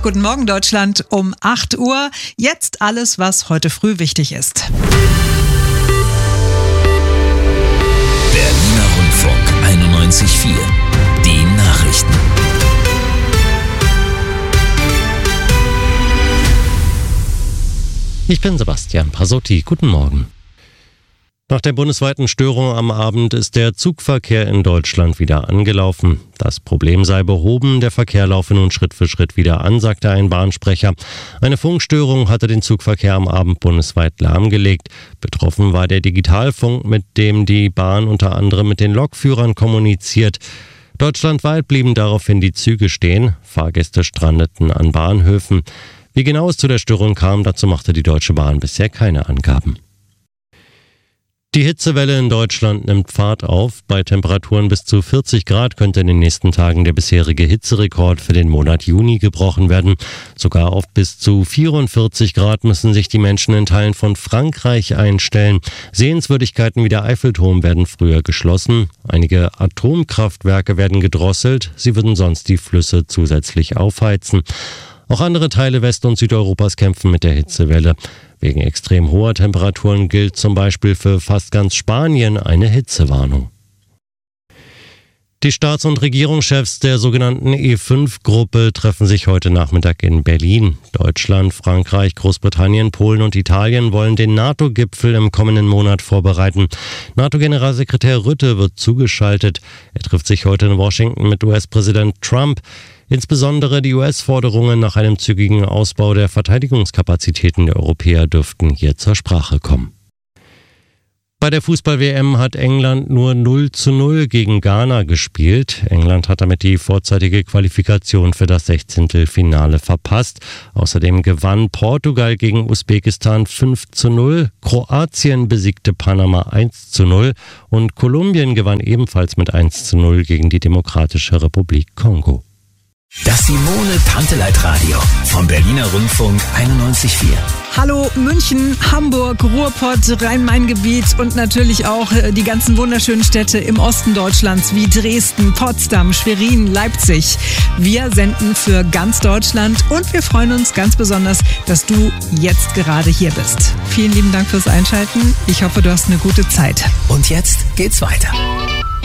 Guten Morgen Deutschland um 8 Uhr. Jetzt alles, was heute früh wichtig ist. Berliner Rundfunk 91.4. Die Nachrichten. Ich bin Sebastian Pasotti. Guten Morgen. Nach der bundesweiten Störung am Abend ist der Zugverkehr in Deutschland wieder angelaufen. Das Problem sei behoben, der Verkehr laufe nun Schritt für Schritt wieder an, sagte ein Bahnsprecher. Eine Funkstörung hatte den Zugverkehr am Abend bundesweit lahmgelegt. Betroffen war der Digitalfunk, mit dem die Bahn unter anderem mit den Lokführern kommuniziert. Deutschlandweit blieben daraufhin die Züge stehen. Fahrgäste strandeten an Bahnhöfen. Wie genau es zu der Störung kam, dazu machte die Deutsche Bahn bisher keine Angaben. Die Hitzewelle in Deutschland nimmt Fahrt auf. Bei Temperaturen bis zu 40 Grad könnte in den nächsten Tagen der bisherige Hitzerekord für den Monat Juni gebrochen werden. Sogar auf bis zu 44 Grad müssen sich die Menschen in Teilen von Frankreich einstellen. Sehenswürdigkeiten wie der Eiffelturm werden früher geschlossen. Einige Atomkraftwerke werden gedrosselt. Sie würden sonst die Flüsse zusätzlich aufheizen. Auch andere Teile West- und Südeuropas kämpfen mit der Hitzewelle. Wegen extrem hoher Temperaturen gilt zum Beispiel für fast ganz Spanien eine Hitzewarnung. Die Staats- und Regierungschefs der sogenannten E5-Gruppe treffen sich heute Nachmittag in Berlin. Deutschland, Frankreich, Großbritannien, Polen und Italien wollen den NATO-Gipfel im kommenden Monat vorbereiten. NATO-Generalsekretär Rutte wird zugeschaltet. Er trifft sich heute in Washington mit US-Präsident Trump. Insbesondere die US-Forderungen nach einem zügigen Ausbau der Verteidigungskapazitäten der Europäer dürften hier zur Sprache kommen. Bei der Fußball-WM hat England nur 0:0 gegen Ghana gespielt. England hat damit die vorzeitige Qualifikation für das 16. Finale verpasst. Außerdem gewann Portugal gegen Usbekistan 5:0, Kroatien besiegte Panama 1:0 und Kolumbien gewann ebenfalls mit 1:0 gegen die Demokratische Republik Kongo. Das Simone-Panteleit-Radio vom Berliner Rundfunk 91.4. Hallo München, Hamburg, Ruhrpott, Rhein-Main-Gebiet und natürlich auch die ganzen wunderschönen Städte im Osten Deutschlands wie Dresden, Potsdam, Schwerin, Leipzig. Wir senden für ganz Deutschland und wir freuen uns ganz besonders, dass du jetzt gerade hier bist. Vielen lieben Dank fürs Einschalten. Ich hoffe, du hast eine gute Zeit. Und jetzt geht's weiter.